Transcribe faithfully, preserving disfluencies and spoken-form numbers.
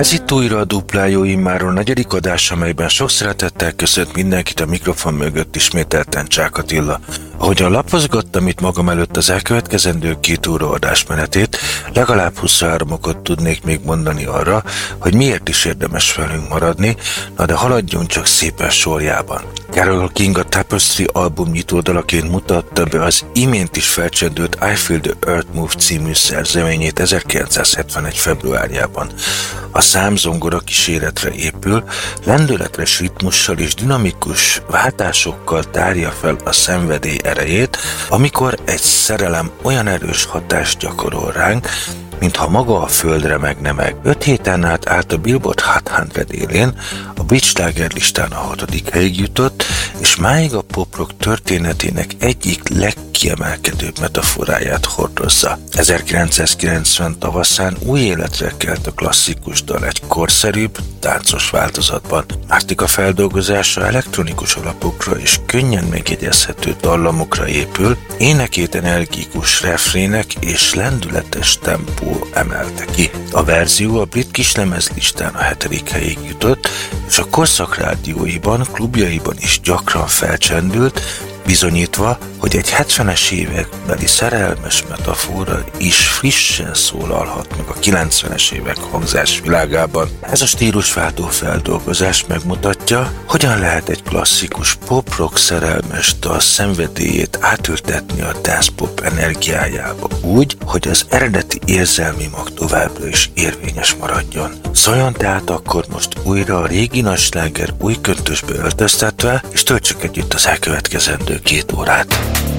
Ez itt újra a Duplájó immáron negyedik adás, amelyben sok szeretettel köszönt mindenkit a mikrofon mögött ismételten Csák Attila. Ahogyan lapozgattam itt magam előtt az elkövetkezendő két óra adásmenetét, legalább huszonhárom okot tudnék még mondani arra, hogy miért is érdemes velünk maradni, na de haladjunk csak szépen sorjában. Carole King a Tapestry album nyitódalaként mutatta be az imént is felcsendült I Feel the Earth Move című szerzeményét ezerkilencszázhetvenegy februárjában. A szám zongora kíséretre épül, lendületes ritmussal és dinamikus váltásokkal tárja fel a szenvedély erejét, amikor egy szerelem olyan erős hatást gyakorol ránk, mintha maga a földre megnemeg. Öt héten át állt a Billboard Hot száz élén, a brit slágerlistán a hatodik helyig jutott, és máig a pop-rock történetének egyik legkiemelkedőbb metaforáját hordozza. ezerkilencszázkilencven tavaszán új életre kelt a klasszikus dal egy korszerűbb, táncos változatban. Martika feldolgozása elektronikus alapokra és könnyen megjegyezhető dallamokra épül, énekét energikus refrének és lendületes tempó emelte ki. A verzió a brit kislemezlistán a hetedik helyig jutott, és a korszak rádióiban, klubjaiban is gyakran felcsendült, bizonyítva, hogy egy hetvenes évekbeli szerelmes metafora is frissen szólalhat meg a kilencvenes évek hangzásvilágában. Ez a stílusváltó feldolgozás megmutatja, hogyan lehet egy klasszikus pop-rock szerelmes dal szenvedélyét átültetni a dance-pop energiájába úgy, hogy az eredeti érzelmi mag továbbra is érvényes maradjon. Szóljon tehát akkor most újra a régi nagy sláger új köntösbe öltöztetve, és töltsük együtt az elkövetkezendő két órát.